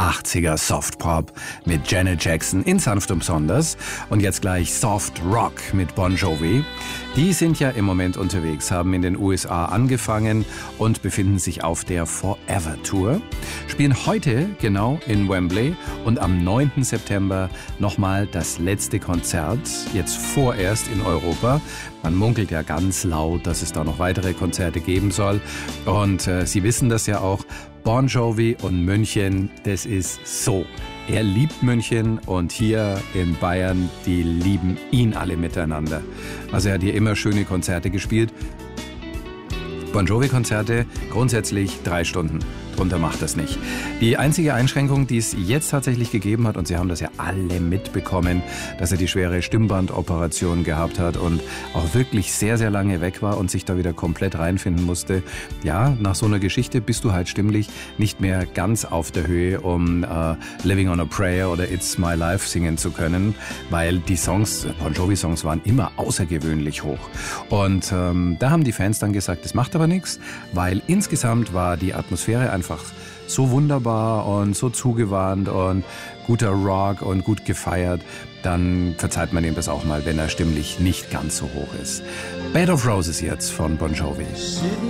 80er Softpop mit Janet Jackson in Sanft und Besonders und jetzt gleich Soft Rock mit Bon Jovi. Die sind ja im Moment unterwegs, haben in den USA angefangen und befinden sich auf der Forever Tour, spielen heute genau in Wembley und am 9. September nochmal das letzte Konzert, jetzt vorerst in Europa. Man munkelt ja ganz laut, dass es da noch weitere Konzerte geben soll und Sie wissen das ja auch, Bon Jovi und München, das ist so. Er liebt München und hier in Bayern, die lieben ihn alle miteinander. Also er hat hier immer schöne Konzerte gespielt. Bon Jovi-Konzerte grundsätzlich 3 Stunden. Drunter macht das nicht. Die einzige Einschränkung, die es jetzt tatsächlich gegeben hat, und Sie haben das ja alle mitbekommen, dass er die schwere Stimmbandoperation gehabt hat und auch wirklich sehr, sehr lange weg war und sich da wieder komplett reinfinden musste. Ja, nach so einer Geschichte bist du halt stimmlich nicht mehr ganz auf der Höhe, um Living on a Prayer oder It's My Life singen zu können, weil die Songs, Bon Jovi-Songs waren immer außergewöhnlich hoch. Und da haben die Fans dann gesagt, das macht aber nichts, weil insgesamt war die Atmosphäre einfach so wunderbar und so zugewandt und guter Rock und gut gefeiert, dann verzeiht man ihm das auch mal, wenn er stimmlich nicht ganz so hoch ist. Bed of Roses jetzt von Bon Jovi.